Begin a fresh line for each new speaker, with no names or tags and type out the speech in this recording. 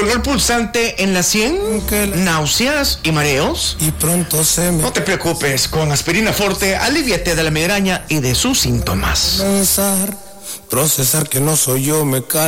¿Dolor pulsante en la sien? ¿Náuseas y mareos?
Y pronto se me...
No te preocupes, con Aspirina Forte aliviate de la migraña y de sus síntomas.
Procesar que no soy yo, me calma.